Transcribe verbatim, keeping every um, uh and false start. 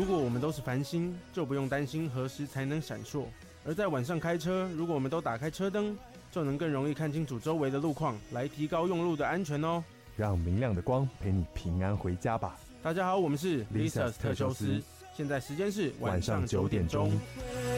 果我们都是繁星，就不用担心何时才能闪烁。而在晚上开车，如果我们都打开车灯，就能更容易看清楚周围的路况，来提高用路的安全哦。 让明亮的光陪你平安回家吧。 大家好，我们是 Lisas 特修斯，现在时间是晚上九点钟。